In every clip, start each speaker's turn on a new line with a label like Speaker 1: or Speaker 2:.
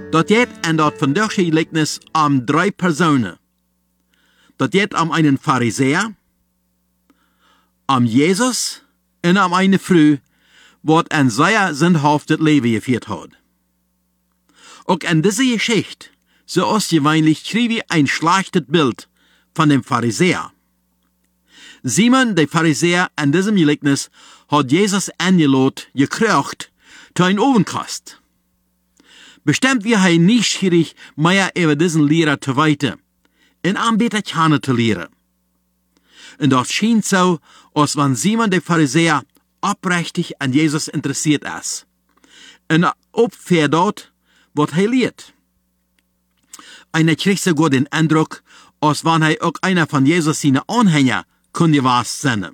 Speaker 1: Dat geht en dat vandaag gelijkenis om 3 personen. Dat geht om einen Pharisäer, om Jesus en om eine Frau, wat een sehr sinnhaftes Leben geführt hat. Auch in dieser Geschichte, so ist gewöhnlich, schrieb ich ein schlechtes Bild von dem Pharisäer. Simon, der Pharisäer, in diesem Gleichnis hat Jesus eingeladen, gekriegt, zu einem Ovenkast. Bestimmt wir hij nieuwsgierig mehr über diesen Lehrer zu weiten, en aanbeter kennen zu lernen. Und das schien so, als wenn Simon der Pharisäer oprechtig an Jesus interessiert ist. Und opfer dort, was hij lehrt. Einer kriegt sogar den Eindruck, als wenn hij auch einer von Jesus seine Anhänger kunde was sein.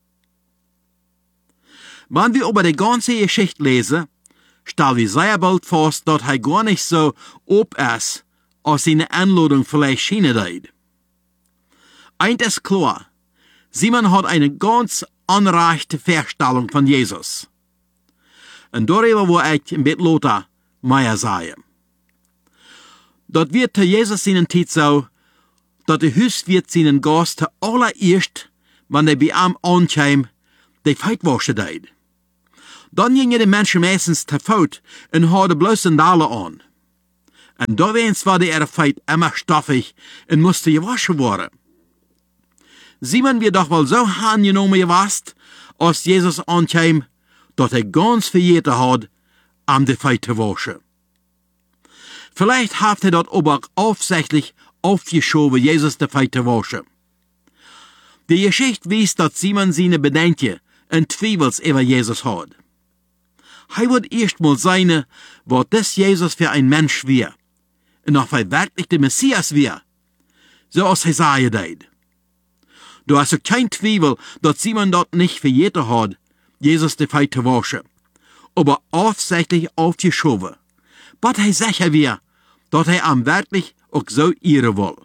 Speaker 1: Wenn wir über die ganze Geschichte lesen, stellen wir sehr bald fest, dass hij gar nicht so ob ist, als seine Einladung vielleicht schienen deed. Eins ist klar, Simon hat eine ganz anreichte Vorstellung von Jesus. Und darüber will ich ein bisschen lauter mehr sagen. Das wird zu Jesus seinen Zeit so, dass der Hüst wird seinen Gast allererst, wenn er bei ihm ankommt, die Feitwasche deed. Dann gingen die Menschen meistens te fout und hadden bloß Sandalen an. Und da war der Feit immer stoffig und musste gewaschen worden. Simon wird doch wohl so angenommen gewasst, als Jesus ankam, dass er ganz verjährt hat, die Feit zu waschen. Vielleicht hat er das aber aufsichtlich aufgeschoben, Jesus die Feit zu waschen. Die Geschichte weist, dass Simon seine Bedenken und Zweifels über Jesus hat. Hij wird erst mal sein, was das Jesus für ein Mensch wäre. Und ob er wirklich der Messias wäre. So als Jesaja deed. Du hast kein Zweifel, dass Simon dort nicht verjährt hat, Jesus die Feit zu waschen. Aber aufsichtlich aufgeschoben. Was er sicher wäre, dass er am wirklich auch so ehren will.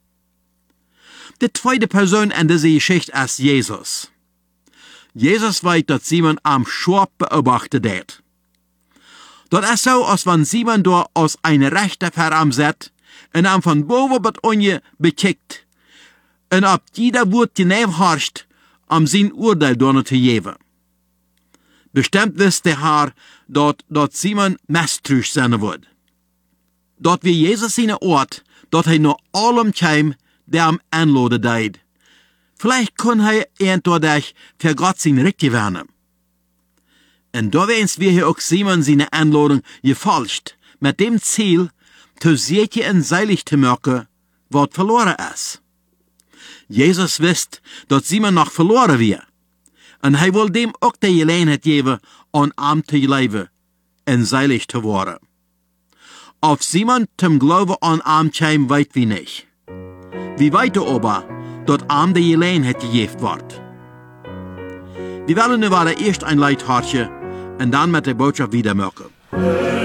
Speaker 1: Die zweite Person in dieser Geschichte ist Jesus. Jesus weiß, dass Simon am scharf beobachtet hat. Das ist so, als wenn Simon da aus einer Rechte vor ihm sitzt und ihm von boven bis unten bekickt und ob jeder Wort genau horcht, sein Urteil da zu geben. Bestimmt wisst der Herr, dass Simon misstrauisch sein wird. Dort wie Jesus seine Ort, dass er nur allem kam, der ihm einladen deed. Vielleicht kann er dadurch für Gott sein Recht gewinnen. Und da wens wir hier auch Simon seine Einladung gefolgt, mit dem Ziel, zu sicher und seilig zu machen, was verloren ist. Jesus wisst, dass Simon noch verloren wird. Und er will dem auch die Gelegenheit geben, an ihm zu leben und seilig zu werden. Ob Simon zum Glauben an ihm kam, weit wie nicht. Wie weiter aber, dass ihm die Gelegenheit gegeben wird. Wir wollen nu erst ein Lied horchen und dann mit der Botschaft wieder machen.